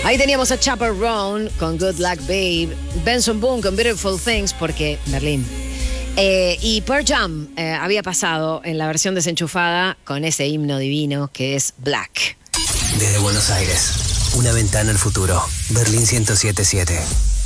Ahí teníamos a Chaperone con Good Luck Babe, Benson Boone con Beautiful Things, porque Berlín. Y Pearl Jam había pasado en la versión desenchufada con ese himno divino que es Black. Desde Buenos Aires, una ventana al futuro. Berlín 107.7.